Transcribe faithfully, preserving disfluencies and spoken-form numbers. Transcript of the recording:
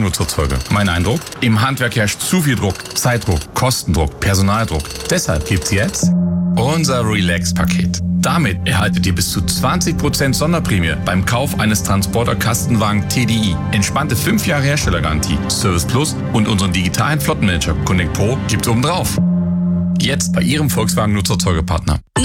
Nutzerzeuge. Mein Eindruck? Im Handwerk herrscht zu viel Druck, Zeitdruck, Kostendruck, Personaldruck. Deshalb gibt's jetzt unser Relax-Paket. Damit erhaltet ihr bis zu zwanzig Prozent Sonderprämie beim Kauf eines Transporter-Kastenwagen T D I. Entspannte fünf Jahre Herstellergarantie, Service Plus und unseren digitalen Flottenmanager Connect Pro gibt's obendrauf. Jetzt bei Ihrem Volkswagen Nutzerzeugepartner.